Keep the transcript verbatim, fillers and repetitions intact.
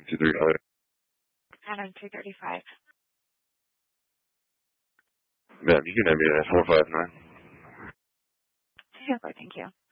two three five. And I'm two thirty-five. Ma'am, you can have me at four five nine. Super, thank you.